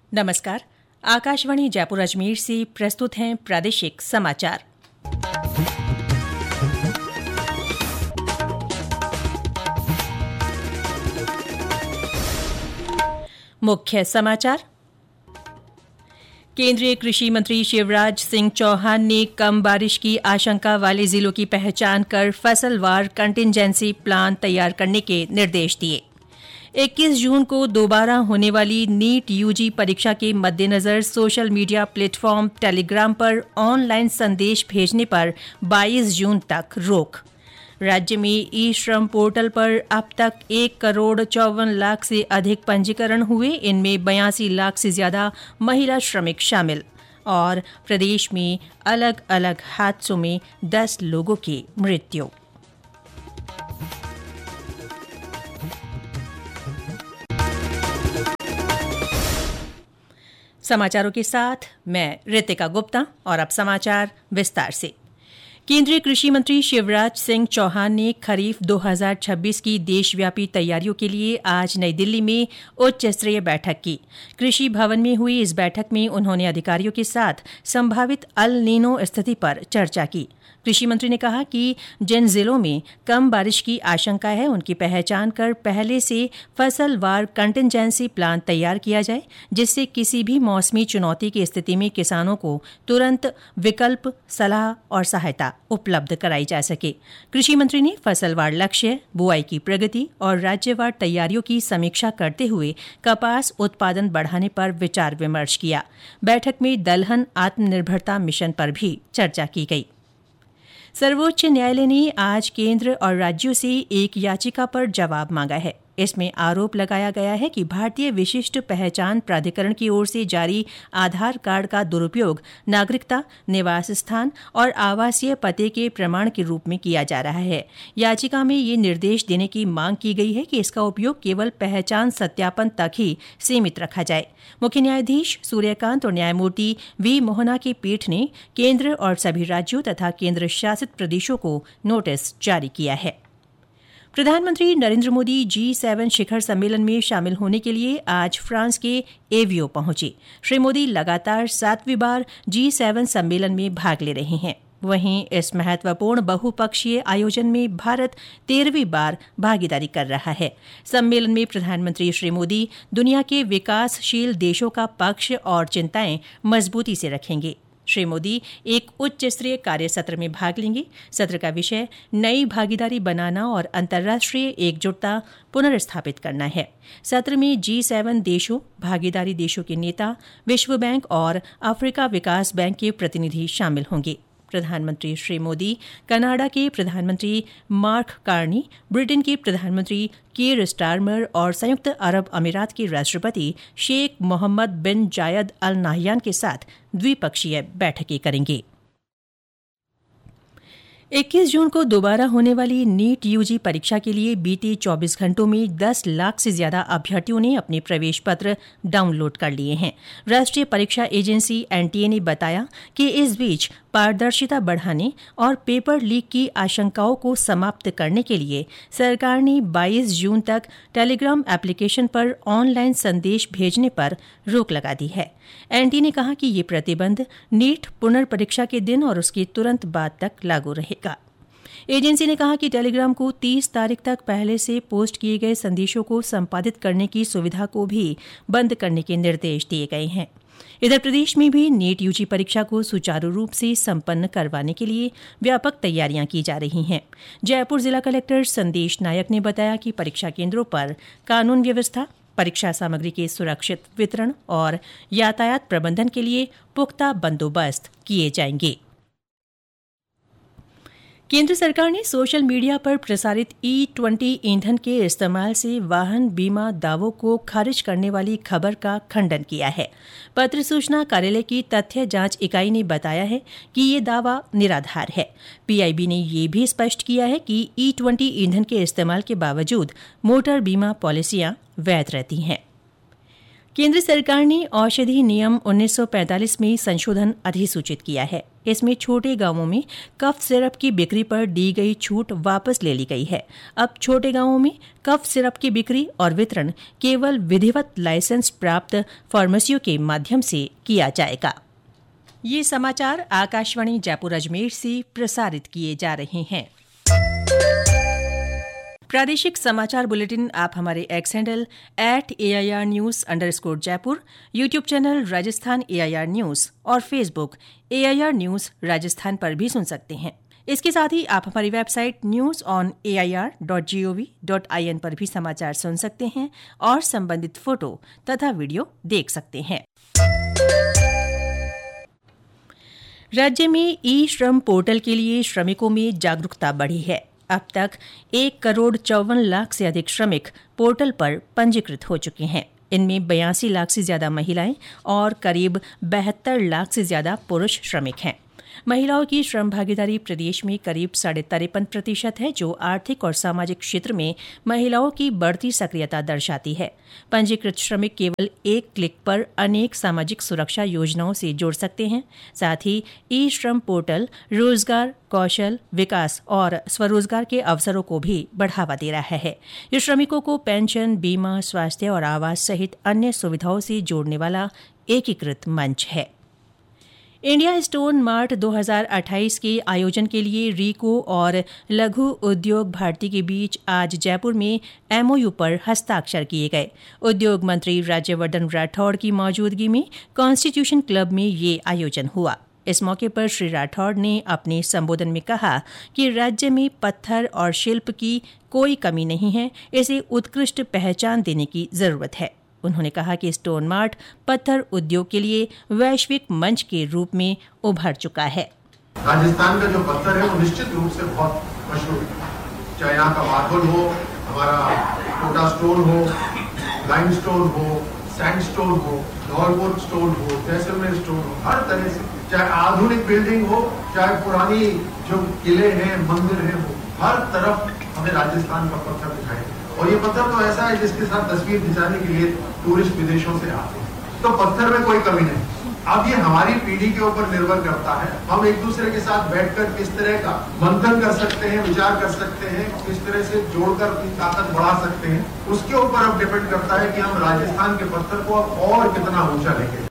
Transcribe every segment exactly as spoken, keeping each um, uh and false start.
नमस्कार। आकाशवाणी जयपुर अजमेर से प्रस्तुत हैं प्रादेशिक समाचार। मुख्य समाचार। केंद्रीय कृषि मंत्री शिवराज सिंह चौहान ने कम बारिश की आशंका वाले जिलों की पहचान कर फसलवार कंटिजेंसी प्लान तैयार करने के निर्देश दिए। इक्कीस जून को दोबारा होने वाली नीट यूजी परीक्षा के मद्देनजर सोशल मीडिया प्लेटफॉर्म टेलीग्राम पर ऑनलाइन संदेश भेजने पर बाईस जून तक रोक। राज्य में ई श्रम पोर्टल पर अब तक एक करोड़ चौवन लाख से अधिक पंजीकरण हुए, इनमें बयासी लाख से ज्यादा महिला श्रमिक शामिल। और प्रदेश में अलग अलग हादसों में दस लोगों की मृत्यु। समाचारों के साथ मैं रितिका गुप्ता और अब समाचार विस्तार से। केंद्रीय कृषि मंत्री शिवराज सिंह चौहान ने खरीफ दो हज़ार छब्बीस की देशव्यापी तैयारियों के लिए आज नई दिल्ली में उच्च स्तरीय बैठक की। कृषि भवन में हुई इस बैठक में उन्होंने अधिकारियों के साथ संभावित अल नीनो स्थिति पर चर्चा की। कृषि मंत्री ने कहा कि जिन जिलों में कम बारिश की आशंका है उनकी पहचान कर पहले से फसलवार कंटिजेंसी प्लान तैयार किया जाए, जिससे किसी भी मौसमी चुनौती की स्थिति में किसानों को तुरंत विकल्प, सलाह और सहायता उपलब्ध कराई जा सके। कृषि मंत्री ने फसलवार लक्ष्य, बुआई की प्रगति और राज्यवार तैयारियों की समीक्षा करते हुए कपास उत्पादन बढ़ाने पर विचार विमर्श किया। बैठक में दलहन आत्मनिर्भरता मिशन पर भी चर्चा की गई। सर्वोच्च न्यायालय ने आज केंद्र और राज्यों से एक याचिका पर जवाब मांगा है। इसमें आरोप लगाया गया है कि भारतीय विशिष्ट पहचान प्राधिकरण की ओर से जारी आधार कार्ड का दुरुपयोग नागरिकता, निवास स्थान और आवासीय पते के प्रमाण के रूप में किया जा रहा है। याचिका में ये निर्देश देने की मांग की गई है कि इसका उपयोग केवल पहचान सत्यापन तक ही सीमित रखा जाए। मुख्य न्यायाधीश सूर्यकांत और न्यायमूर्ति वी मोहना की पीठ ने केंद्र और सभी राज्यों तथा केंद्र शासित प्रदेशों को नोटिस जारी किया है। प्रधानमंत्री नरेंद्र मोदी जी सेवन शिखर सम्मेलन में शामिल होने के लिए आज फ्रांस के एवियो पहुंचे। श्री मोदी लगातार सातवीं बार जी सेवन सम्मेलन में भाग ले रहे हैं। वहीं इस महत्वपूर्ण बहुपक्षीय आयोजन में भारत तेरहवीं बार भागीदारी कर रहा है। सम्मेलन में प्रधानमंत्री श्री मोदी दुनिया के विकासशील देशों का पक्ष और चिंताएं मजबूती से रखेंगे। श्री मोदी एक उच्च स्तरीय कार्य सत्र में भाग लेंगे। सत्र का विषय नई भागीदारी बनाना और अंतर्राष्ट्रीय एकजुटता पुनर्स्थापित करना है। सत्र में जी सेवन देशों, भागीदारी देशों के नेता, विश्व बैंक और अफ्रीका विकास बैंक के प्रतिनिधि शामिल होंगे। प्रधानमंत्री श्री मोदी कनाडा के प्रधानमंत्री मार्क कार्नी, ब्रिटेन के प्रधानमंत्री कीर स्टारमर और संयुक्त अरब अमीरात के राष्ट्रपति शेख मोहम्मद बिन जायद अल नाहयान के साथ द्विपक्षीय बैठकें करेंगे। इक्कीस जून को दोबारा होने वाली नीट यूजी परीक्षा के लिए बीते चौबीस घंटों में दस लाख से ज्यादा अभ्यर्थियों ने अपने प्रवेश पत्र डाउनलोड कर लिए हैं। राष्ट्रीय परीक्षा एजेंसी एनटीए ने बताया कि इस बीच पारदर्शिता बढ़ाने और पेपर लीक की आशंकाओं को समाप्त करने के लिए सरकार ने बाईस जून तक टेलीग्राम एप्लीकेशन पर ऑनलाइन संदेश भेजने पर रोक लगा दी है। एनटीए ने कहा कि ये प्रतिबंध नीट पुनर्परीक्षा के दिन और उसके तुरंत बाद तक लागू रहेगा। एजेंसी ने कहा कि टेलीग्राम को तीस तारीख तक पहले से पोस्ट किए गए संदेशों को संपादित करने की सुविधा को भी बंद करने के निर्देश दिए गए हैं। इधर प्रदेश में भी नीट यूजी परीक्षा को सुचारू रूप से संपन्न करवाने के लिए व्यापक तैयारियां की जा रही हैं। जयपुर जिला कलेक्टर संदेश नायक ने बताया कि परीक्षा केंद्रों पर कानून व्यवस्था, परीक्षा सामग्री के सुरक्षित वितरण और यातायात प्रबंधन के लिए पुख्ता बंदोबस्त किए जाएंगे। केंद्र सरकार ने सोशल मीडिया पर प्रसारित ई ट्वेंटी ईंधन के इस्तेमाल से वाहन बीमा दावों को खारिज करने वाली खबर का खंडन किया है। पत्र सूचना कार्यालय की तथ्य जांच इकाई ने बताया है कि ये दावा निराधार है। पीआईबी ने यह भी स्पष्ट किया है कि ई ट्वेंटी ईंधन के इस्तेमाल के बावजूद मोटर बीमा पॉलिसियां वैध रहती हैं। केंद्र सरकार ने औषधि नियम उन्नीस सौ पैंतालीस में संशोधन अधिसूचित किया है। इसमें छोटे गांवों में कफ सिरप की बिक्री पर दी गई छूट वापस ले ली गई है। अब छोटे गांवों में कफ सिरप की बिक्री और वितरण केवल विधिवत लाइसेंस प्राप्त फार्मेसियों के माध्यम से किया जाएगा। ये समाचार आकाशवाणी जयपुर अजमेर से प्रसारित किए जा रहे हैं। प्रादेशिक समाचार बुलेटिन आप हमारे x handle at A I R news under score Jaipur, YouTube channel Rajasthan A I R news और Facebook A I R news Rajasthan पर भी सुन सकते हैं। इसके साथ ही आप हमारी website news on A I R dot G O V dot I N पर भी समाचार सुन सकते हैं और संबंधित फोटो तथा वीडियो देख सकते हैं। राज्य में ई श्रम पोर्टल के लिए श्रमिकों में जागरूकता बढ़ी है। अब तक एक करोड़ चौवन लाख से अधिक श्रमिक पोर्टल पर पंजीकृत हो चुके हैं। इनमें बयासी लाख से ज्यादा महिलाएं और करीब बहत्तर लाख से ज्यादा पुरुष श्रमिक हैं। महिलाओं की श्रम भागीदारी प्रदेश में करीब साढ़े तिरपन प्रतिशत है, जो आर्थिक और सामाजिक क्षेत्र में महिलाओं की बढ़ती सक्रियता दर्शाती है। पंजीकृत श्रमिक केवल एक क्लिक पर अनेक सामाजिक सुरक्षा योजनाओं से जुड़ सकते हैं। साथ ही ई श्रम पोर्टल रोजगार, कौशल विकास और स्वरोजगार के अवसरों को भी बढ़ावा दे रहा है। ये श्रमिकों को पेंशन, बीमा, स्वास्थ्य और आवास सहित अन्य सुविधाओं से जोड़ने वाला एकीकृत मंच है। इंडिया स्टोन मार्ट दो हज़ार अट्ठाईस के आयोजन के लिए रीको और लघु उद्योग भारती के बीच आज जयपुर में एम ओ यू पर हस्ताक्षर किए गए। उद्योग मंत्री राज्यवर्धन राठौड़ की मौजूदगी में कॉन्स्टिट्यूशन क्लब में ये आयोजन हुआ। इस मौके पर श्री राठौड़ ने अपने संबोधन में कहा कि राज्य में पत्थर और शिल्प की कोई कमी नहीं है, इसे उत्कृष्ट पहचान देने की जरूरत है। उन्होंने कहा कि स्टोन मार्ट पत्थर उद्योग के लिए वैश्विक मंच के रूप में उभर चुका है। राजस्थान का जो पत्थर है वो निश्चित रूप से बहुत मशहूर है, चाहे यहाँ का मार्बल हो, हमारा कोटा स्टोन हो, लाइम स्टोन हो, सैंड स्टोन हो, धौलपुर स्टोन हो, जैसलमेर स्टोन हो, हर तरह से, चाहे आधुनिक बिल्डिंग हो, चाहे पुरानी जो किले हैं, मंदिर हैं, हर तरफ हमें राजस्थान का पत्थर दिखाई देता है। और ये पत्थर तो ऐसा है जिसके साथ तस्वीर खिंचाने के लिए टूरिस्ट विदेशों से आते हैं, तो पत्थर में कोई कमी नहीं। अब ये हमारी पीढ़ी के ऊपर निर्भर करता है, हम एक दूसरे के साथ बैठकर किस तरह का मंथन कर सकते हैं, विचार कर सकते हैं, किस तरह से जोड़कर अपनी ताकत बढ़ा सकते हैं, उसके ऊपर अब डिपेंड करता है कि हम राजस्थान के पत्थर को अब और कितना ऊंचा लेंगे।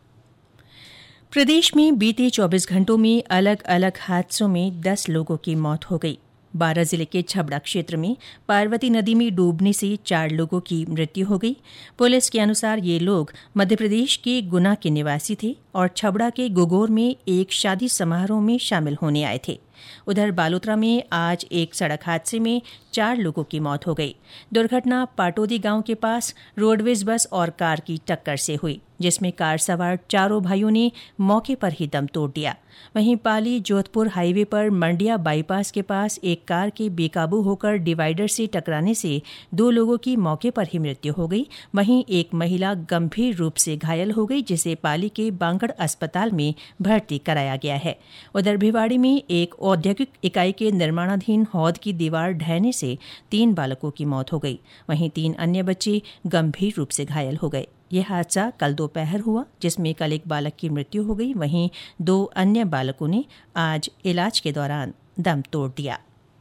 प्रदेश में बीते चौबीस घंटों में अलग अलग हादसों में दस लोगों की मौत हो गई। बारां जिले के छबड़ा क्षेत्र में पार्वती नदी में डूबने से चार लोगों की मृत्यु हो गई। पुलिस के अनुसार ये लोग मध्य प्रदेश के गुना के निवासी थे और छबड़ा के गुगोर में एक शादी समारोह में शामिल होने आए थे। उधर बालोतरा में आज एक सड़क हादसे में चार लोगों की मौत हो गई। दुर्घटना पाटोदी गांव के पास रोडवेज बस और कार की टक्कर से हुई, जिसमें कार सवार चारों भाइयों ने मौके पर ही दम तोड़ दिया। वहीं पाली जोधपुर हाईवे पर मंडिया बाईपास के पास एक कार के बेकाबू होकर डिवाइडर से टकराने से दो लोगों की मौके पर ही मृत्यु हो गई। वहीं एक महिला गंभीर रूप से घायल हो गई, जिसे पाली के बांगड़ अस्पताल में भर्ती कराया गया है। उधर भिवाड़ी में एक औद्योगिक इकाई के निर्माणाधीन हौद की दीवार ढहने से तीन बालकों की मौत हो गई। वहीं तीन अन्य बच्चे गंभीर रूप से घायल हो गए। यह हादसा कल दोपहर हुआ, जिसमें कल एक बालक की मृत्यु हो गई। वहीं दो अन्य बालकों ने आज इलाज के दौरान दम तोड़ दिया।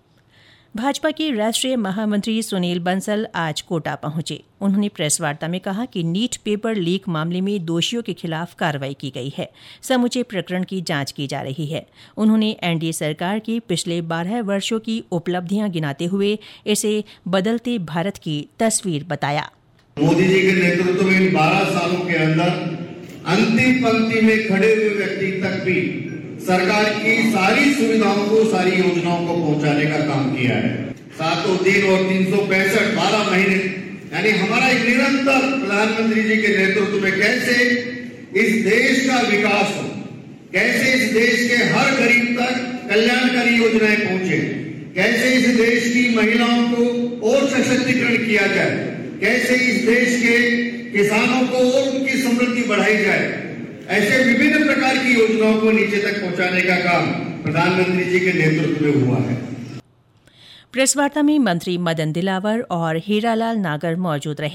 भाजपा के राष्ट्रीय महामंत्री सुनील बंसल आज कोटा पहुंचे। उन्होंने प्रेस वार्ता में कहा कि नीट पेपर लीक मामले में दोषियों के खिलाफ कार्रवाई की गई है। समूचे प्रकरण की जांच की जा रही है। उन्होंने एन डी ए सरकार की पिछले बारह वर्षों की उपलब्धियां गिनाते हुए इसे बदलते भारत की तस्वीर बताया। मोदी जी के नेतृत्व में इन बारह सालों के अंदर अंतिम पंक्ति में खड़े हुए व्यक्ति तक भी सरकार की सारी सुविधाओं को, सारी योजनाओं को पहुंचाने का काम किया है। सातों दिन और तीन सौ पैंसठ बारह महीने, यानी हमारा एक निरंतर प्रधानमंत्री जी के नेतृत्व में कैसे इस देश का विकास हो, कैसे इस देश के हर गरीब तक कल्याणकारी योजनाएं पहुंचे, कैसे इस देश की महिलाओं को और सशक्तिकरण किया जाए, कैसे इस देश के किसानों को और उनकी समृद्धि बढ़ाई जाए, ऐसे विभिन्न प्रकार की योजनाओं को नीचे तक पहुंचाने का काम प्रधानमंत्री जी के नेतृत्व में हुआ है। प्रेस वार्ता में मंत्री मदन दिलावर और हीरालाल नागर मौजूद रहे।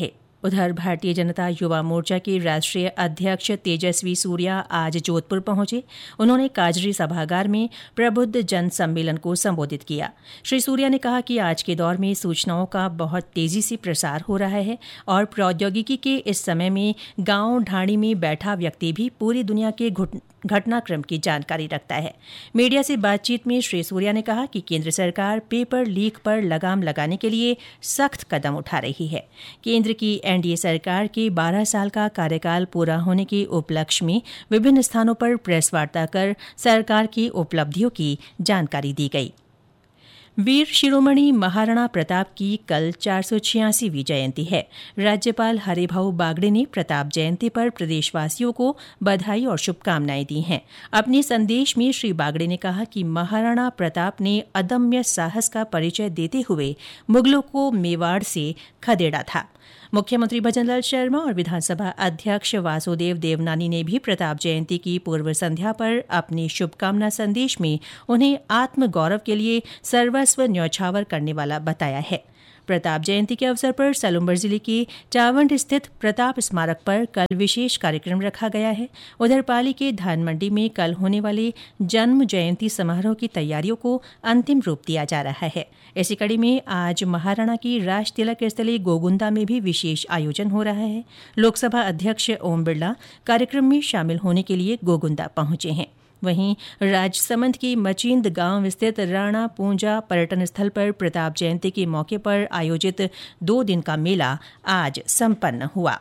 उधर भारतीय जनता युवा मोर्चा के राष्ट्रीय अध्यक्ष तेजस्वी सूर्या आज जोधपुर पहुंचे। उन्होंने काजरी सभागार में प्रबुद्ध जन सम्मेलन को संबोधित किया। श्री सूर्या ने कहा कि आज के दौर में सूचनाओं का बहुत तेजी से प्रसार हो रहा है और प्रौद्योगिकी के इस समय में गांव ढाणी में बैठा व्यक्ति भी पूरी दुनिया के घटनाक्रम की जानकारी रखता है। मीडिया से बातचीत में श्री सूर्या ने कहा कि केंद्र सरकार पेपर लीक पर लगाम लगाने के लिए सख्त कदम उठा रही है। केंद्र की एनडीए सरकार के बारह साल का कार्यकाल पूरा होने के उपलक्ष्य में विभिन्न स्थानों पर प्रेस वार्ता कर सरकार की उपलब्धियों की जानकारी दी गई। वीर शिरोमणि महाराणा प्रताप की कल चार सौ छियासीवीं जयंती है। राज्यपाल हरिभाऊ बागड़े ने प्रताप जयंती पर प्रदेशवासियों को बधाई और शुभकामनाएं दी हैं। अपने संदेश में श्री बागड़े ने कहा कि महाराणा प्रताप ने अदम्य साहस का परिचय देते हुए मुगलों को मेवाड़ से खदेड़ा था। मुख्यमंत्री भजनलाल शर्मा और विधानसभा अध्यक्ष वासुदेव देवनानी ने भी प्रताप जयंती की पूर्व संध्या पर अपने शुभकामना संदेश में उन्हें आत्मगौरव के लिए सर्वस्व न्यौछावर करने वाला बताया है। प्रताप जयंती के अवसर पर सलूम्बर जिले के चावंड स्थित प्रताप स्मारक पर कल विशेष कार्यक्रम रखा गया है। उधर पाली के धान मंडी में कल होने वाले जन्म जयंती समारोह की तैयारियों को अंतिम रूप दिया जा रहा है। इसी कड़ी में आज महाराणा की राज तिलक स्थली गोगुंदा में भी विशेष आयोजन हो रहा है। लोकसभा अध्यक्ष ओम बिरला कार्यक्रम में शामिल होने के लिए गोगुंदा पहुंचे हैं। वहीं राजसमंद की मचींद गांव स्थित राणा पूंजा पर्यटन स्थल पर प्रताप जयंती के मौके पर आयोजित दो दिन का मेला आज संपन्न हुआ।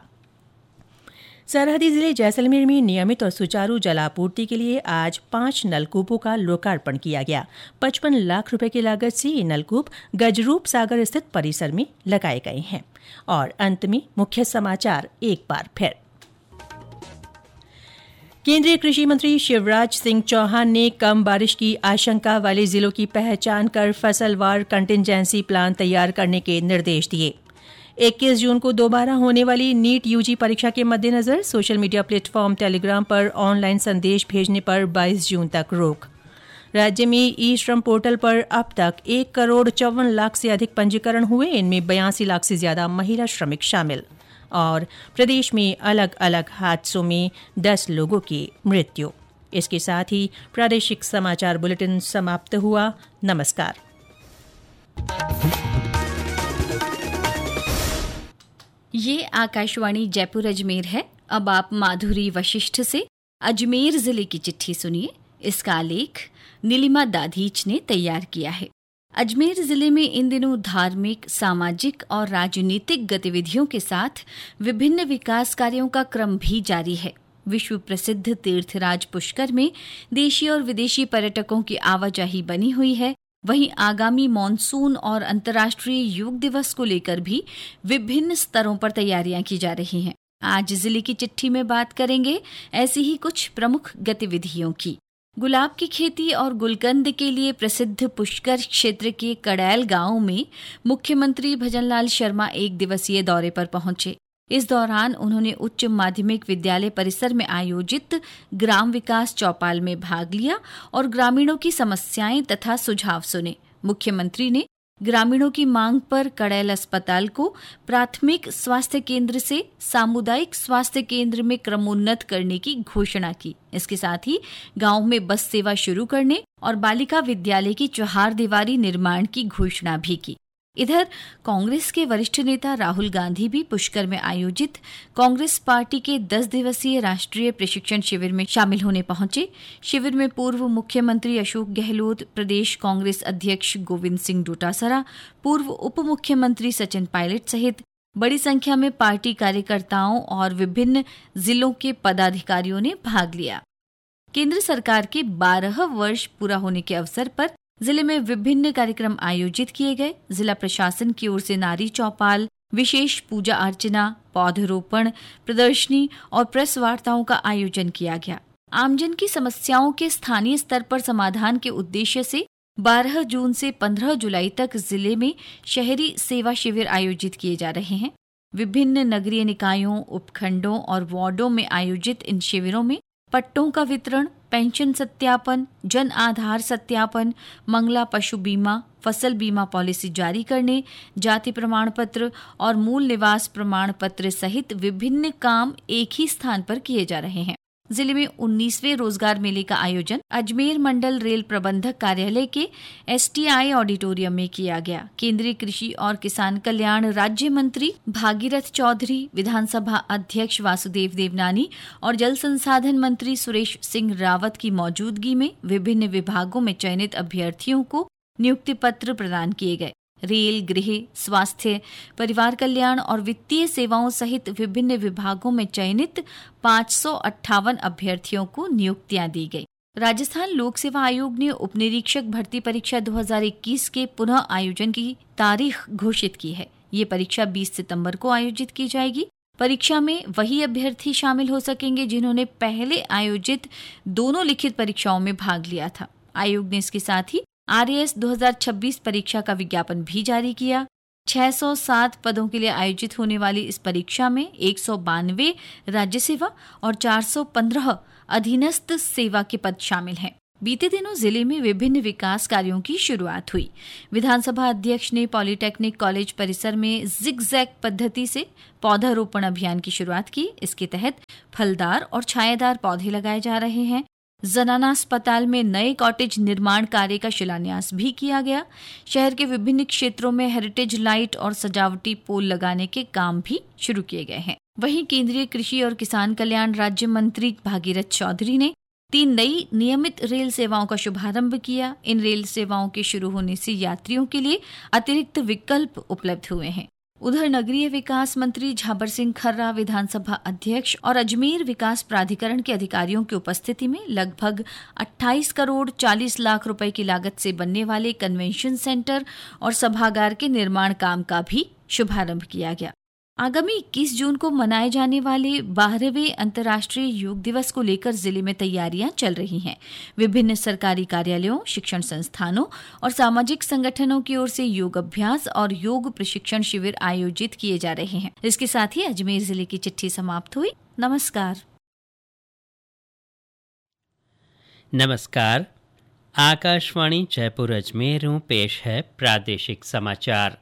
सरहदी जिले जैसलमेर में नियमित और सुचारू जलापूर्ति के लिए आज पांच नलकूपों का लोकार्पण किया गया। पचपन लाख रुपए की लागत से ये नलकूप गजरूप सागर स्थित परिसर में लगाए गए हैं। और अंत में मुख्य समाचार एक बार फिर। केंद्रीय कृषि मंत्री शिवराज सिंह चौहान ने कम बारिश की आशंका वाले जिलों की पहचान कर फसलवार कंटिजेंसी प्लान तैयार करने के निर्देश दिए। इक्कीस जून को दोबारा होने वाली नीट यूजी परीक्षा के मद्देनजर सोशल मीडिया प्लेटफॉर्म टेलीग्राम पर ऑनलाइन संदेश भेजने पर बाईस जून तक रोक। राज्य में ई श्रम पोर्टल पर अब तक एक करोड़ चौवन लाख से अधिक पंजीकरण हुए। इनमें बयासी लाख से ज्यादा महिला श्रमिक शामिल। और प्रदेश में अलग अलग हादसों में दस लोगों की मृत्यु। इसके साथ ही प्रादेशिक समाचार बुलेटिन समाप्त हुआ। नमस्कार। ये आकाशवाणी जयपुर अजमेर है। अब आप माधुरी वशिष्ठ से अजमेर जिले की चिट्ठी सुनिए। इसका लेख नीलिमा दाधीच ने तैयार किया है। अजमेर जिले में इन दिनों धार्मिक, सामाजिक और राजनीतिक गतिविधियों के साथ विभिन्न विकास कार्यों का क्रम भी जारी है। विश्व प्रसिद्ध तीर्थराज पुष्कर में देशी और विदेशी पर्यटकों की आवाजाही बनी हुई है। वहीं आगामी मॉनसून और अंतर्राष्ट्रीय योग दिवस को लेकर भी विभिन्न स्तरों पर तैयारियां की जा रही हैं। आज जिले की चिट्ठी में बात करेंगे ऐसी ही कुछ प्रमुख गतिविधियों की। गुलाब की खेती और गुलकंद के लिए प्रसिद्ध पुष्कर क्षेत्र के कड़ैल गांव में मुख्यमंत्री भजनलाल शर्मा एक दिवसीय दौरे पर पहुंचे। इस दौरान उन्होंने उच्च माध्यमिक विद्यालय परिसर में आयोजित ग्राम विकास चौपाल में भाग लिया और ग्रामीणों की समस्याएं तथा सुझाव सुने। मुख्यमंत्री ने ग्रामीणों की मांग पर कड़ैल अस्पताल को प्राथमिक स्वास्थ्य केंद्र से सामुदायिक स्वास्थ्य केंद्र में क्रमोन्नत करने की घोषणा की। इसके साथ ही गांव में बस सेवा शुरू करने और बालिका विद्यालय की चौहार दीवारी निर्माण की घोषणा भी की। इधर कांग्रेस के वरिष्ठ नेता राहुल गांधी भी पुष्कर में आयोजित कांग्रेस पार्टी के दस दिवसीय राष्ट्रीय प्रशिक्षण शिविर में शामिल होने पहुंचे। शिविर में पूर्व मुख्यमंत्री अशोक गहलोत, प्रदेश कांग्रेस अध्यक्ष गोविंद सिंह डोटासरा, पूर्व उप मुख्यमंत्री सचिन पायलट सहित बड़ी संख्या में पार्टी कार्यकर्ताओं और विभिन्न जिलों के पदाधिकारियों ने भाग लिया। केंद्र सरकार के बारह वर्ष पूरा होने के अवसर पर जिले में विभिन्न कार्यक्रम आयोजित किए गए। जिला प्रशासन की ओर से नारी चौपाल, विशेष पूजा अर्चना, पौधरोपण, प्रदर्शनी और प्रेस वार्ताओं का आयोजन किया गया। आमजन की समस्याओं के स्थानीय स्तर पर समाधान के उद्देश्य से बारह जून से पंद्रह जुलाई तक जिले में शहरी सेवा शिविर आयोजित किए जा रहे हैं। विभिन्न नगरीय निकायों, उपखंडों और वार्डों में आयोजित इन शिविरों में पट्टों का वितरण, पेंशन सत्यापन, जन आधार सत्यापन, मंगला पशु बीमा, फसल बीमा पॉलिसी जारी करने, जाति प्रमाण पत्र और मूल निवास प्रमाण पत्र सहित विभिन्न काम एक ही स्थान पर किए जा रहे हैं। जिले में उन्नीसवें रोजगार मेले का आयोजन अजमेर मंडल रेल प्रबंधक कार्यालय के एसटीआई ऑडिटोरियम में किया गया। केंद्रीय कृषि और किसान कल्याण राज्य मंत्री भागीरथ चौधरी, विधानसभा अध्यक्ष वासुदेव देवनानी और जल संसाधन मंत्री सुरेश सिंह रावत की मौजूदगी में विभिन्न विभागों में चयनित अभ्यर्थियों को नियुक्ति पत्र प्रदान किए गए। रेल, गृह, स्वास्थ्य, परिवार कल्याण और वित्तीय सेवाओं सहित विभिन्न विभागों में चयनित पाँच सौ अट्ठावन अभ्यर्थियों को नियुक्तियां दी गई। राजस्थान लोक सेवा आयोग ने उपनिरीक्षक भर्ती परीक्षा दो हज़ार इक्कीस के पुनः आयोजन की तारीख घोषित की है। ये परीक्षा बीस सितंबर को आयोजित की जाएगी। परीक्षा में वही अभ्यर्थी शामिल हो सकेंगे जिन्होंने पहले आयोजित दोनों लिखित परीक्षाओं में भाग लिया था। आयोग ने इसके साथ ही आर ए एस दो हज़ार छब्बीस परीक्षा का विज्ञापन भी जारी किया। छह सौ सात पदों के लिए आयोजित होने वाली इस परीक्षा में एक सौ बानवे राज्य सेवा और चार सौ पंद्रह अधीनस्थ सेवा के पद शामिल हैं। बीते दिनों जिले में विभिन्न विकास कार्यों की शुरुआत हुई। विधानसभा अध्यक्ष ने पॉलिटेक्निक कॉलेज परिसर में जिगजैग पद्धति से पौधारोपण अभियान की शुरुआत की। इसके तहत फलदार और छायादार पौधे लगाए जा रहे हैं। जनाना अस्पताल में नए कॉटेज निर्माण कार्य का शिलान्यास भी किया गया। शहर के विभिन्न क्षेत्रों में हेरिटेज लाइट और सजावटी पोल लगाने के काम भी शुरू किए गए हैं। वहीं केंद्रीय कृषि और किसान कल्याण राज्य मंत्री भागीरथ चौधरी ने तीन नई नियमित रेल सेवाओं का शुभारंभ किया। इन रेल सेवाओं के शुरू होने से यात्रियों के लिए अतिरिक्त विकल्प उपलब्ध हुए हैं। उधर नगरीय विकास मंत्री झाबर सिंह खर्रा, विधानसभा अध्यक्ष और अजमेर विकास प्राधिकरण के अधिकारियों की उपस्थिति में लगभग अट्ठाईस करोड़ चालीस लाख रुपए की लागत से बनने वाले कन्वेंशन सेंटर और सभागार के निर्माण काम का भी शुभारंभ किया गया। आगामी इक्कीस जून को मनाए जाने वाले बारहवें अंतर्राष्ट्रीय योग दिवस को लेकर जिले में तैयारियां चल रही हैं। विभिन्न सरकारी कार्यालयों, शिक्षण संस्थानों और सामाजिक संगठनों की ओर से योग अभ्यास और योग प्रशिक्षण शिविर आयोजित किए जा रहे हैं। इसके साथ ही अजमेर जिले की चिट्ठी समाप्त हुई। नमस्कार। नमस्कार। आकाशवाणी जयपुर अजमेर में पेश है प्रादेशिक समाचार।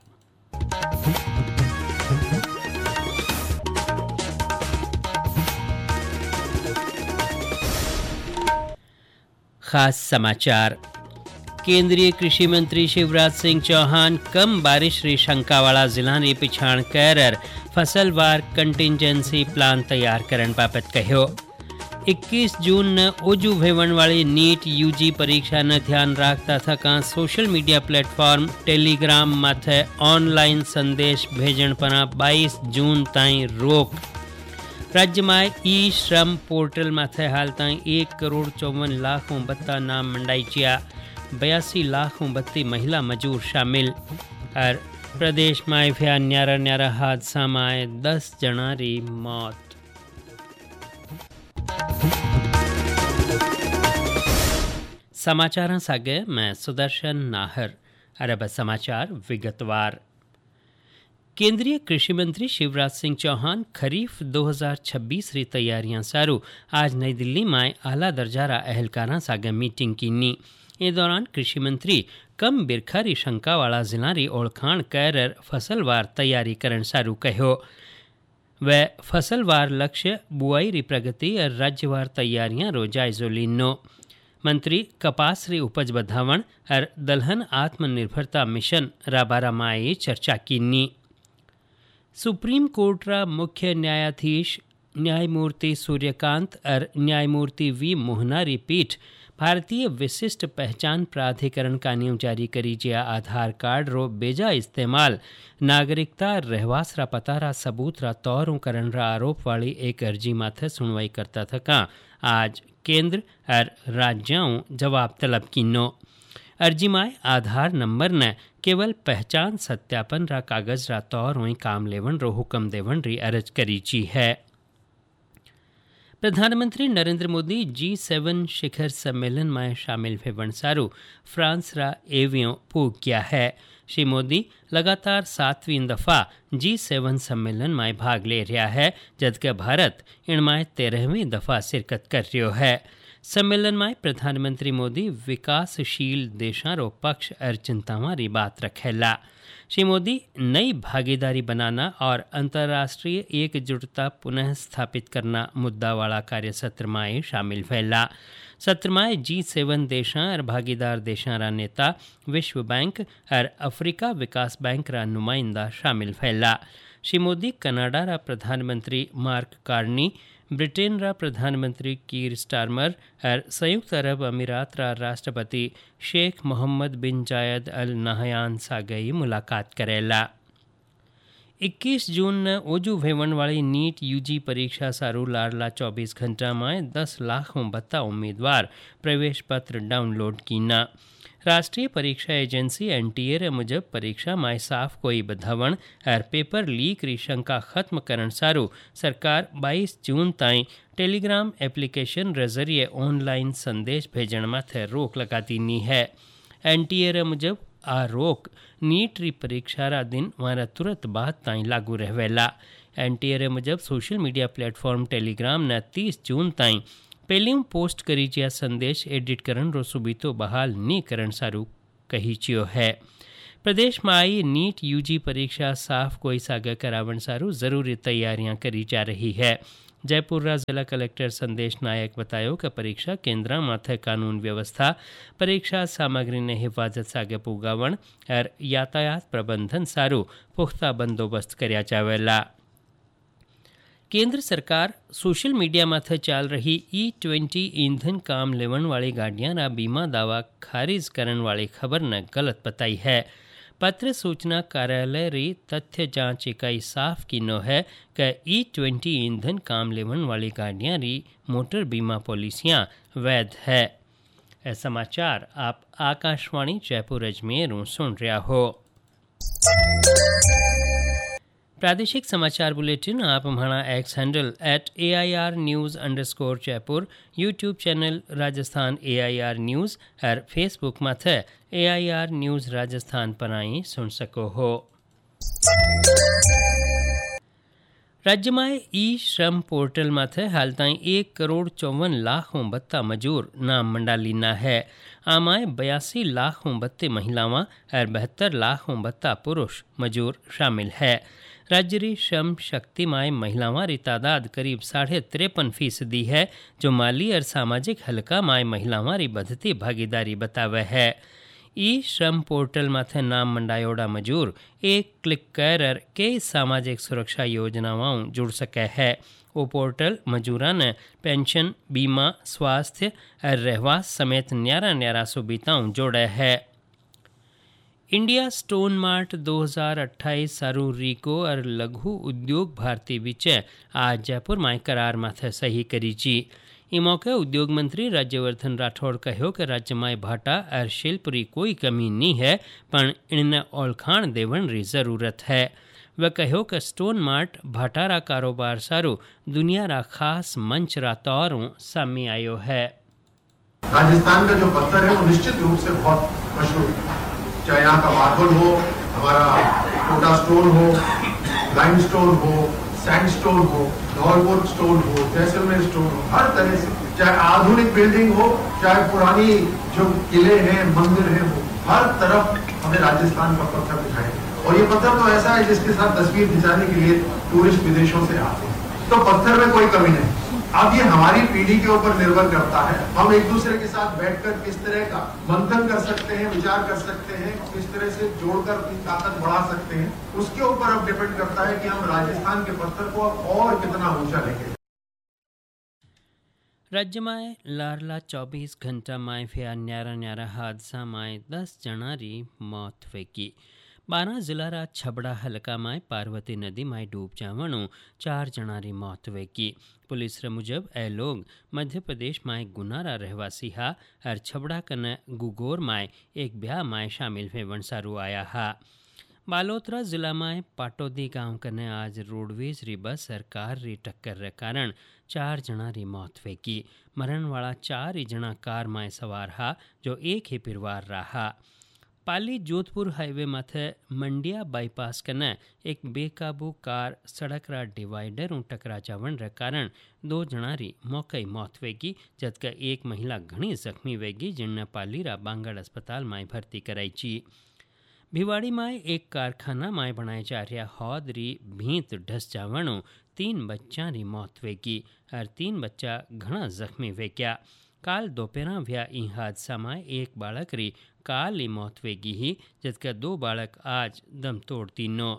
खास समाचार। केंद्रीय कृषि मंत्री शिवराज सिंह चौहान कम बारिश री शंकावाला जिला ने पिछाण कर फसलवार कंटिजेंसी प्लान तैयार करने बाबत कहो। इक्कीस जून न ओजू भेवण वाली नीट यूजी परीक्षा न ध्यान राखता थका सोशल मीडिया प्लेटफॉर्म टेलीग्राम माथे ऑनलाइन संदेश भेजण पर बाईस जून ताई रोक। राज्य में ई श्रम पोर्टल माथे हाल ताई एक करोड़ चौवन लाख बत्ता नाम मंडाईचिया। बयासी लाख बत्ती महिला मजूर शामिल। और प्रदेश में भया न्यारा न्यारा हादसा में दस जना री मौत। समाचार सागे मैं सुदर्शन नाहर। अरब समाचार विगतवार। केंद्रीय कृषि मंत्री शिवराज सिंह चौहान खरीफ दो हज़ार छब्बीस री तैयारियां सारू आज नई दिल्ली में आला दर्जारा अहलकारा सागे मीटिंग कीनी। इस दौरान कृषि मंत्री कम बिरखा री शंका वाला जिला री ओळखाण कर फसलवार तैयारी करण सारू कहो। व फसलवार लक्ष्य बुआई री प्रगति और राज्यवार तैयारियां रो जायजो लीनो। मंत्री कपास री उपज बढ़ावण और दलहन आत्मनिर्भरता मिशन राबारा माए चर्चा कीनी। सुप्रीम कोर्ट रा मुख्य न्यायाधीश न्यायमूर्ति सूर्यकांत और न्यायमूर्ति वी मोहना री पीठ भारतीय विशिष्ट पहचान प्राधिकरण का नियम जारी करी जिया आधार कार्ड रो बेजा इस्तेमाल नागरिकता रहवासरा पतारा सबूत रा तौरों करण रा आरोप वाली एक अर्जी माथे सुनवाई करता थका आज केंद्र और राज्यों जवाब तलब कीनो। अर्जी में आधार नंबर न केवल पहचान सत्यापन रा कागज रा तौर हुई काम लेवन रो हुक्म देवन री अर्ज करी जी है। प्रधानमंत्री नरेंद्र मोदी जी सेवन शिखर सम्मेलन में शामिल भेवन सारू फ्रांस रा एवियों पूग किया है। श्री मोदी लगातार सातवीं दफ़ा जी सेवन सम्मेलन में भाग ले रहा है, जबकि भारत इनमें तेरहवीं दफ़ा शिरकत कर रहा है। सम्मेलन में प्रधानमंत्री मोदी विकासशील देशों रो पक्ष और चिंतावां री बात रखेला। श्री मोदी नई भागीदारी बनाना और अंतर्राष्ट्रीय एकजुटता पुनः स्थापित करना मुद्दा वाला कार्य सत्र में शामिल भैला। सत्र में जी सेवन देशों और भागीदार देशों रा नेता, विश्व बैंक और अफ्रीका विकास बैंक रा नुमाइंदा शामिल भैला। श्री मोदी कनाडा रा प्रधानमंत्री मार्क कार्नी, ब्रिटेन रा प्रधानमंत्री कीर स्टारमर और संयुक्त अरब अमीरात रा राष्ट्रपति शेख मोहम्मद बिन जायद अल नहयान सागई मुलाकात करेला। इक्कीस जून न ओजू भेवण वाली नीट यूजी परीक्षा सारू लाडला चौबीस घंटा में दस लाखों बत्ता उम्मीदवार प्रवेश पत्र डाउनलोड कीना। राष्ट्रीय परीक्षा एजेंसी एनटीए मुजब परीक्षा में साफ कोई बधावण और पेपर लीक री शंका खत्म करण सारू सरकार बाईस जून ताईं टेलीग्राम एप्लीकेशन रे जरिए ऑनलाइन संदेश भेजण माथे रोक लगाती नी है। एनटीए मुजब आ रोक नीट री परीक्षा रा दिन वारा तुरंत बाद ताईं लागू रहेला। एनटीए मुजब सोशल मीडिया प्लेटफॉर्म टेलीग्राम न तीस जून ताईं पहलियों पोस्ट करी जिया संदेश एडिट करण रो सुबीतो बहाल नी करण सारू कही चियो है। प्रदेश में आई नीट यूजी परीक्षा साफ कोई सागा करावण सारू जरूरी तैयारियां करी जा रही है। जयपुर रा जिला कलेक्टर संदेश नायक बतायो कि परीक्षा केंद्र माथे कानून व्यवस्था, परीक्षा सामग्री ने हिफाजत सागे पुगावण और यातायात प्रबंधन सारू पुख्ता बंदोबस्त कर्या जावेला। केंद्र सरकार सोशल मीडिया माथे चाल रही ई ट्वेंटी ईंधन काम लेवन वाली गाड़ियां रा बीमा दावा खारिज करने वाली खबर ने गलत बताई है। पत्र सूचना कार्यालय री तथ्य जांच इकाई साफ की नो है कि ई ट्वेंटी ईंधन काम लेवन वाली गाड़ियां री मोटर बीमा पॉलिसियां वैध है। ए समाचार आप आकाशवाणी जयपुर अजमेर सुन रहा हो। प्रादेशिक समाचार बुलेटिन आप हमारा x handle at A I R news underscore Jaipur, YouTube channel Rajasthan A I R news और फेसबुक माथे ए आई आर न्यूज़ राजस्थान पर आई सुन सको हो। राज्य में ई श्रम पोर्टल माथे हाल ताईं एक करोड़ चौवन लाखों बत्ता मजूर नाम मंडालीना है। आमाय बयासी लाखों बत्ते महिलावां और बहत्तर लाखों बत्ता पुरुष मजूर शामिल है। राज्य री श्रम शक्ति में महिलावां री तादाद करीब साढ़े तिरपन फीसदी है, जो माली और सामाजिक हलका में महिलावां री बढ़ती भागीदारी बतावे है। ई श्रम पोर्टल माथे नाम मंडायोड़ा मजूर एक क्लिक कर कई सामाजिक सुरक्षा योजनाओं जुड़ सके है। वो पोर्टल मजूरा ने पेंशन, बीमा, स्वास्थ्य और रहवास समेत न्यारा न्यारा सुविधाओं जोड़े है। इंडिया स्टोन मार्ट दो हज़ार अट्ठाईस सारू रीको और लघु उद्योग भारती विचे आज जयपुर में करार माथे सही करी जी। ई मौके उद्योग मंत्री राज्यवर्धन राठौड़ कहो कि राज्य में भाटा और शिल्प री कोई कमी नहीं है, पर इनने ओळखाण देवण री जरूरत है। वह कहो कि स्टोन मार्ट भाटा रा कारोबार सारू दुनिया रा खास मंच रा तौरों सामने आयो है। राजस्थान का जो पत्थर है वो निश्चित रूप से बहुत मशहूर, चाहे यहाँ का मार्बल हो, हमारा कोटा स्टोन हो, लाइम स्टोन हो, सैंड स्टोन हो, धौलपुर स्टोन हो, जैसलमेर स्टोन हो, हर तरह से, चाहे आधुनिक बिल्डिंग हो, चाहे पुरानी जो किले हैं, मंदिर हैं, हर तरफ हमें राजस्थान का पत्थर दिखाई। और ये पत्थर तो ऐसा है जिसके साथ तस्वीर खिंचाने के लिए टूरिस्ट विदेशों से आते हैं, तो पत्थर में कोई कमी नहीं। अब ये हमारी पीढ़ी के ऊपर निर्भर करता है, हम एक दूसरे के साथ बैठकर किस तरह का मंथन कर सकते हैं, विचार कर सकते हैं, किस तरह से जोड़कर अपनी ताकत बढ़ा सकते हैं, उसके ऊपर अब डिपेंड करता है कि हम राजस्थान के पत्थर को और कितना ऊंचा लेंगे। राज्य में लारला चौबीस घंटा में फेया न्यारा न्यारा हादसा में दस जना री मौत वेकी। बारह जिला रा छबड़ा हलका में पार्वती नदी में डूब जावणों चार जना री मौत वेकी। पुलिस रे मुजब ए लोग मध्य प्रदेश में गुनारा रहवासी हा और छबड़ा कने गुगोर में एक ब्याह में शामिल वेवन सारू आया हा। बालोतरा जिला में पाटोदी गांव कने आज रोडवेज री बस और कार री टक्कर रे कारण चार जना री मौत वेकी। मरण वाला चार ही जना कार में सवार हा, जो एक ही परिवार रहा। पाली जोधपुर हाईवे माथे मंडिया बाईपास कने एक बेकाबू कार सड़क रा डिवाइडर ऊं टकरा जावन रे कारण दो जणारी मौके मौत वेगी जबकि एक महिला घणी जख्मी वेगी जिनने पाली रा बांगड़ अस्पताल में भर्ती कराई ची। भिवाड़ी में एक कारखाना में बनाए जा रहा हौद री भींत ढस जावणों तीन बच्चा री मौत वेगी और तीन बच्चा घना जख्मी वेग्या। काल दोपहर व्या ई हादसा में एक बालक री काल मौत वेगी ही जबकि दो बालक आज दम तोड़ती नो।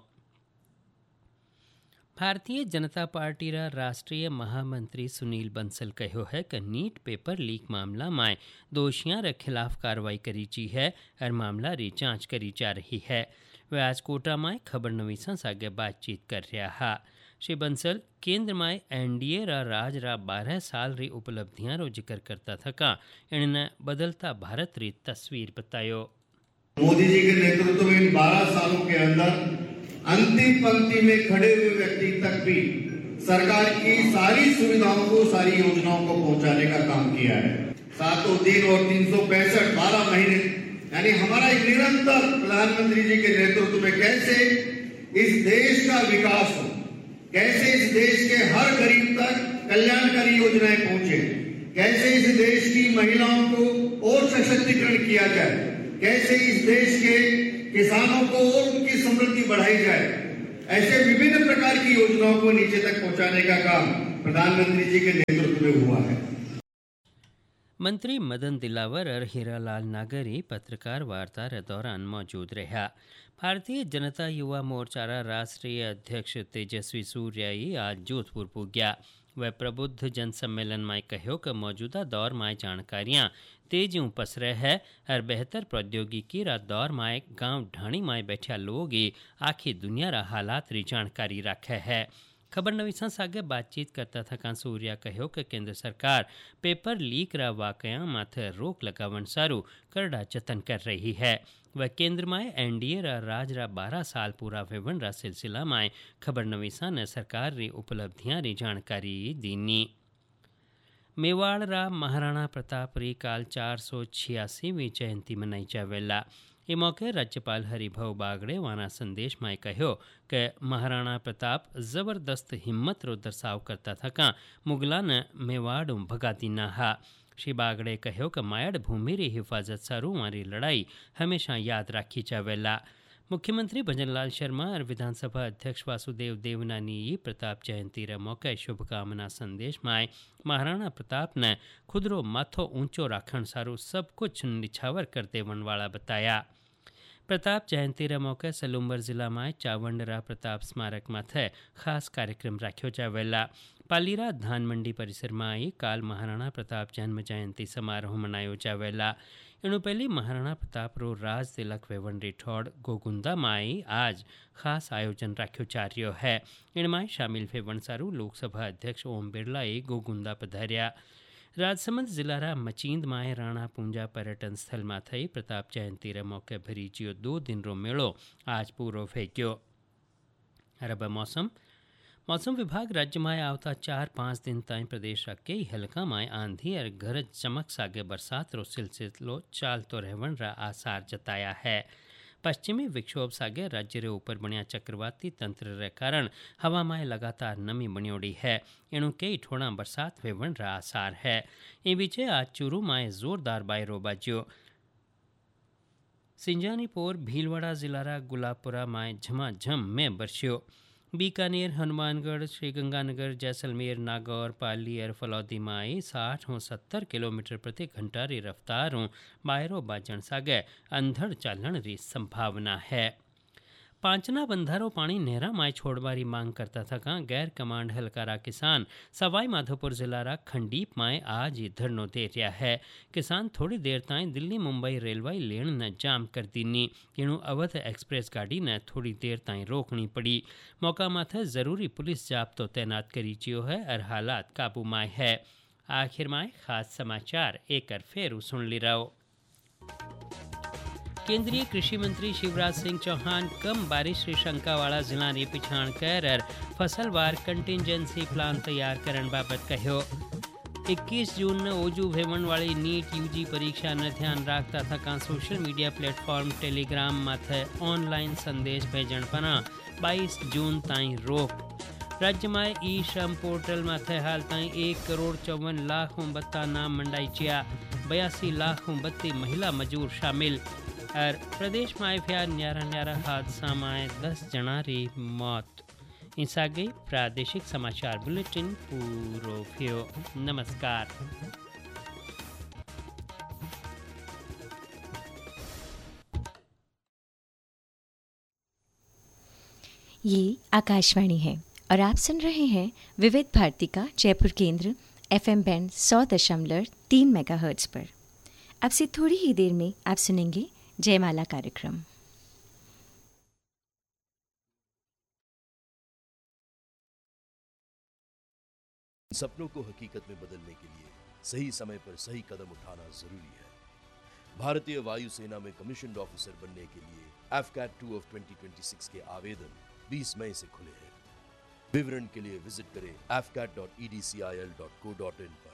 भारतीय जनता पार्टी रा राष्ट्रीय महामंत्री सुनील बंसल कहो है कि नीट पेपर लीक मामला में दोषियों रे खिलाफ कार्रवाई करी ची है और मामला री जांच करी जा रही है। वे आज कोटा में खबर नवीसा सागे बातचीत कर रहा है। श्री बंसल केंद्र में एनडीए रा राज रा बारह साल री उपलब्धियां रो जिक्र करता था का इन्हें बदलता भारत री तस्वीर बतायो। मोदी जी के नेतृत्व में इन बारह सालों के अंदर अंतिम पंक्ति में खड़े हुए व्यक्ति तक भी सरकार की सारी सुविधाओं को सारी योजनाओं को पहुंचाने का काम किया है। सातों दिन और तीन सौ पैंसठ बारह महीने यानी हमारा एक निरंतर प्रधानमंत्री जी के नेतृत्व में कैसे इस देश का विकास हो, कैसे इस देश के हर गरीब तक कल्याणकारी योजनाएं पहुंचे, कैसे इस देश की महिलाओं को और सशक्तिकरण किया जाए, कैसे इस देश के किसानों को और उनकी समृद्धि बढ़ाई जाए, ऐसे विभिन्न प्रकार की योजनाओं को नीचे तक पहुंचाने का काम प्रधानमंत्री जी के नेतृत्व में हुआ है। मंत्री मदन दिलावर और हीरालाल नागरी पत्रकार वार्ता के दौरान मौजूद रहा। भारतीय जनता युवा मोर्चा राष्ट्रीय अध्यक्ष तेजस्वी सूर्याई आज जोधपुर पुग्या। वह प्रबुद्ध जन सम्मेलन में कहो कि मौजूदा दौर में जानकारियां तेजी पसरे है और बेहतर प्रौद्योगिकी रा दौर में गांव ढाणी में बैठा लोग आखी दुनिया रा हालात री जानकारी रखे है। खबर नवीसा सागे बातचीत करता था सूर्या कहो कि केंद्र सरकार पेपर लीक रा वाकया माथे रोक लगावन सारू करड़ा जतन कर रही है। वह केंद्र में एनडीए रा राज रा बारह साल पूरा वेवन रा सिलसिला में खबर नवीसा ने सरकार री उपलब्धियां री जानकारी दीनी। मेवाड़ रा महाराणा प्रताप री काल चार सौ छियासीवीं जयंती मनाई जावेला। ये मौके राज्यपाल हरिभाऊ बागड़े वाना संदेश में कहो कि महाराणा प्रताप जबरदस्त हिम्मत रो दर्शाव करता था का मुगला ने मेवाड़ भगा दीना हा। श्री बागड़े कहो कि मायड़ भूमि री हिफाजत सारू मारी लड़ाई हमेशा याद राखी जावेला। मुख्यमंत्री भजनलाल शर्मा और विधानसभा अध्यक्ष वासुदेव देवनानी प्रताप जयंती रे मौके शुभकामना संदेश में महाराणा प्रताप ने खुदरो माथो ऊंचो राखण सारू सब कुछ निछावर कर देवन वाला बताया। प्रताप जयंती रे मौके सलूम्बर जिला में चावंडरा प्रताप स्मारक माथे खास कार्यक्रम राख्यो जावेला। पालीरा धान मंडी परिसर में आई काल महाराणा प्रताप जन्म जयंती समारोह मनायो जावेला। इनु पहली महाराणा प्रताप रो राज तिलक वेवन रिठौड़ गोगुंदा में आई आज खास आयोजन राख्यो जा रह्यो है। इनमें शामिल वेवन सारू लोकसभा अध्यक्ष ओम बिरला गोगुंदा पधार्या। राजसमंद जिला मचींद में राणा पूंजा पर्यटन स्थल में थई प्रताप जयंती रे मौके भरी जियो दो दिन रो मेड़ो आज पूरो फेंक्यो। अरब मौसम मौसम विभाग राज्य में आवता चार पाँच दिन ताईं प्रदेश रा कई हल्का में आंधी और गरज चमक सागे बरसात रो सिलसिलो चालतो रहवन रा आसार जताया है। पश्चिमी विक्षोभ सागे राज्य रे ऊपर बनिया चक्रवाती तंत्र रे कारण हवा में लगातार नमी बनियोड़ी है। इनु कई ठोड़ा बरसात वेवन रा आसार है। इन बीचे आज चूरू में जोरदार बायरो बाज्यो। सिंजानीपुर भीलवाड़ा जिला रा गुलाबपुरा में झमाझम में बरस्यो। बीकानेर हनुमानगढ़ श्रीगंगानगर जैसलमेर नागौर पाली और फलौदी में साठ और सत्तर किलोमीटर प्रति घंटा री रफ्तारों बायरो बाजन सागे अंधड़ चालन री संभावना है। पांचना बंधारो पानी नेहरा माय छोड़वारी मांग करता था का गैर कमांड हलकारा किसान सवाई माधोपुर जिला रा खंडीप में आज ही धरनो दे रहा है। किसान थोड़ी देर ताईं दिल्ली मुंबई रेलवे लेन न जाम कर दीनी। इनु अवध एक्सप्रेस गाड़ी न थोड़ी देर ताईं रोकनी पड़ी। मौका माथे जरूरी पुलिस जाब्तो तैनात करी चियो है और हालात काबू में है। आखिर में खास समाचार एक फेर सुन ली रहो। केंद्रीय कृषि मंत्री शिवराज सिंह चौहान कम बारिश की शंका वाला जिला री पिछाण कर फसलवार कंटिजेंसी प्लान तैयार करने बाबत कहो। इक्कीस जून ने ओजू भेवण वाली नीट यूजी परीक्षा ने ध्यान राखता थका सोशल मीडिया प्लेटफॉर्म टेलीग्राम माथे ऑनलाइन संदेश भेजण पना बाईस जून ताईं रोक। राज्य में ई श्रम पोर्टल माथे हाल ताईं एक करोड़ चौवन लाख बत्ता नाम मंडाई चिया, बयासी लाख बत्ती महिला मजूर शामिल। और प्रदेश में आया न्यारा न्यारा हादसा में दस जना री मौत। इस आगे प्रादेशिक समाचार बुलेटिन पूरो थियो। नमस्कार। ये आकाशवाणी है और आप सुन रहे हैं विविध भारती का जयपुर केंद्र एफएम बैंड सौ दशमलव तीन मेगाहर्ट्ज पर। अब से थोड़ी ही देर में आप सुनेंगे जयमाला कार्यक्रम। सपनों को हकीकत में बदलने के लिए सही समय पर सही कदम उठाना जरूरी है। भारतीय वायुसेना में कमीशन्ड ऑफिसर बनने के लिए AFCAT two of twenty twenty six के आवेदन बीस मई से खुले हैं। विवरण के लिए विजिट करें F cat dot E D C I L dot co dot in पर।